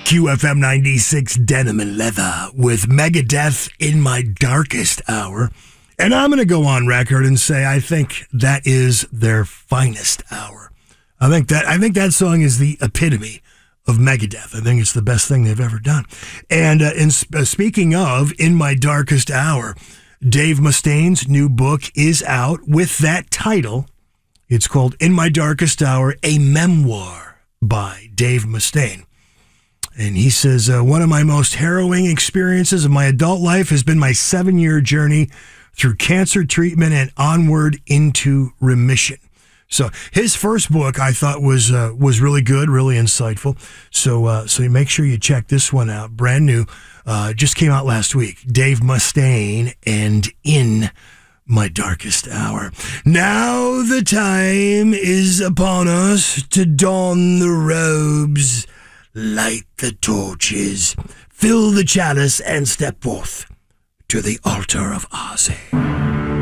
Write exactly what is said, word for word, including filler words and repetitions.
Q F M ninety-six Denim and Leather with Megadeth in My Darkest Hour. And I'm going to go on record and say I think that is their finest hour. I think that I think that song is the epitome of Megadeth. I think it's the best thing they've ever done. And uh, in, uh, speaking of In My Darkest Hour, Dave Mustaine's new book is out with that title. It's called In My Darkest Hour, a memoir by Dave Mustaine. And he says, uh, one of my most harrowing experiences of my adult life has been my seven-year journey through cancer treatment and onward into remission. So his first book I thought was uh, was really good, really insightful. So uh, so you make sure you check this one out. Brand new, uh, just came out last week. Dave Mustaine and In My Darkest Hour. Now the time is upon us to don the robes, light the torches, fill the chalice, and step forth to the altar of Ozzy.